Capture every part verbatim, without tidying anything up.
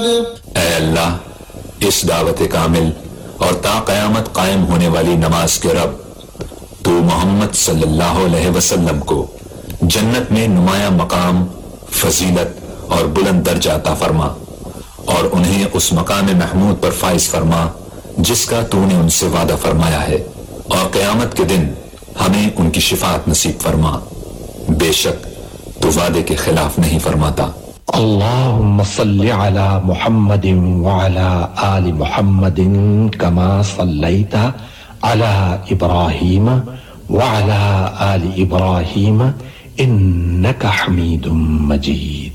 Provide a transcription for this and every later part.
اے اللہ، اس دعوت کامل اور تا قیامت قائم ہونے والی نماز کے رب، تو محمد صلی اللہ علیہ وسلم کو جنت میں نمایاں مقام، فضیلت اور بلند درجہ عطا فرما، اور انہیں اس مقام محمود پر فائز فرما جس کا تو نے ان سے وعدہ فرمایا ہے، اور قیامت کے دن ہمیں ان کی شفاعت نصیب فرما، بے شک تو وعدے کے خلاف نہیں فرماتا۔ اللهم صل على محمد وعلى آل محمد كما صليت على إبراهيم وعلى آل إبراهيم إنك حميد مجيد.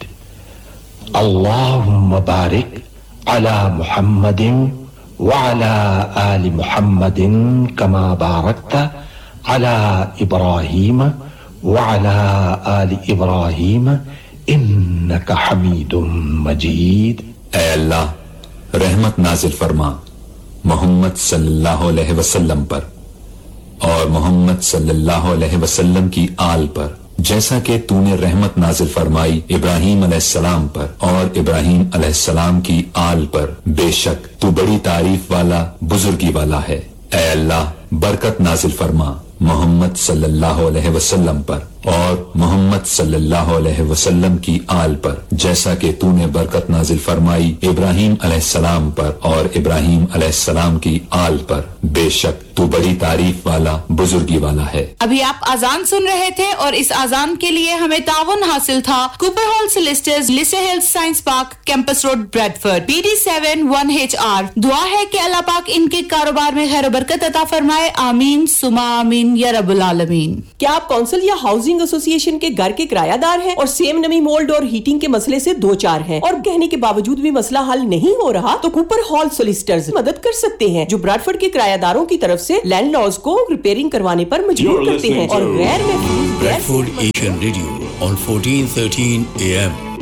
اللهم بارك على محمد وعلى آل محمد كما باركت على إبراهيم وعلى آل إبراهيم انک حمید مجید۔ اے اللہ، رحمت نازل فرما محمد صلی اللہ علیہ وسلم پر اور محمد صلی اللہ علیہ وسلم کی آل پر، جیسا کہ تو نے رحمت نازل فرمائی ابراہیم علیہ السلام پر اور ابراہیم علیہ السلام کی آل پر، بے شک تو بڑی تعریف والا، بزرگی والا ہے۔ اے اللہ، برکت نازل فرما محمد صلی اللہ علیہ وسلم پر اور محمد صلی اللہ علیہ وسلم کی آل پر، جیسا کہ تو نے برکت نازل فرمائی ابراہیم علیہ السلام پر اور ابراہیم علیہ السلام کی آل پر، بے شک تو بڑی تعریف والا، بزرگی والا ہے۔ ابھی آپ آزان سن رہے تھے اور اس آزان کے لیے ہمیں تعاون حاصل تھا Cooper hall سولسٹرز، لیسے Hills science park, campus road, Bradford, P D seven one H R. دعا ہے کہ اللہ پاک ان کے کاروبار میں خیر و برکت عطا فرمائے، آمین ثم آمین یا رب العالمین۔ کیا آپ کونسل یا ہاؤسنگ ایسوسی ایشن کے گھر کے کرایہ دار ہیں اور سیم نمی مولڈ اور ہیٹنگ کے مسئلے سے دو چار ہیں اور کہنے کے باوجود بھی مسئلہ حل نہیں ہو رہا؟ تو کوپر ہال سولسٹرز مدد کر سکتے ہیں، جو براڈفورڈ کے کرایہ داروں کی طرف سے لینڈ لارڈز کو ریپیئرنگ کروانے پر مجبور کرتے ہیں اور غیر محفوظ Bradford Asian Radio on fourteen thirteen A M